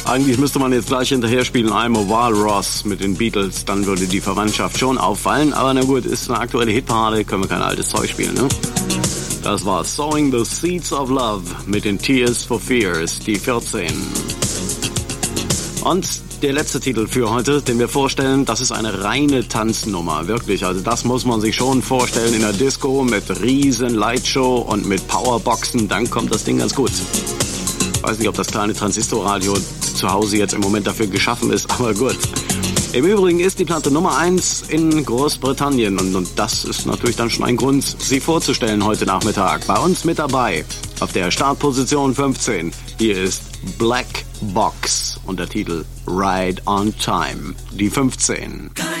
Eigentlich müsste man jetzt gleich hinterher spielen I'm a Walrus mit den Beatles, dann würde die Verwandtschaft schon auffallen. Aber na gut, ist eine aktuelle Hitparade, können wir kein altes Zeug spielen, ne? Das war Sowing the Seeds of Love mit den Tears for Fears, die 14. Und der letzte Titel für heute, den wir vorstellen, das ist eine reine Tanznummer, wirklich. Also das muss man sich schon vorstellen in der Disco mit riesen Lightshow und mit Powerboxen, dann kommt das Ding ganz gut. Ich weiß nicht, ob das kleine Transistorradio zu Hause jetzt im Moment dafür geschaffen ist, aber gut. Im Übrigen ist die Platte Nummer 1 in Großbritannien und das ist natürlich dann schon ein Grund, sie vorzustellen heute Nachmittag. Bei uns mit dabei auf der Startposition 15. Hier ist Black Box und der Titel Ride on Time, die 15.